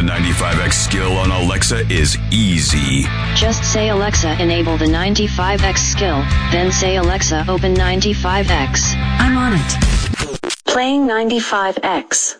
95X skill on Alexa is easy. Just say, Alexa, enable the 95X skill, then say, Alexa, open 95X. I'm on it. Playing 95X.